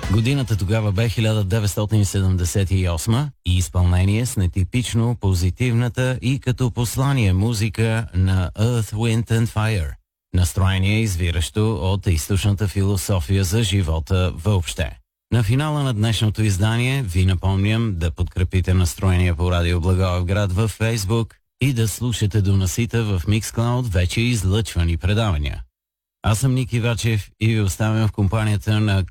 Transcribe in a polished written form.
Годината тогава бе 1978 и изпълнение с нетипично позитивната и като послание музика на Earth, Wind and Fire. Настроение извиращо от източната философия за живота въобще. На финала на днешното издание ви напомням да подкрепите настроение по Радио Благоевград във Facebook и да слушате Доносита в Mixcloud вече излъчвани предавания. Аз съм Ники Вачев и ви оставям в компанията на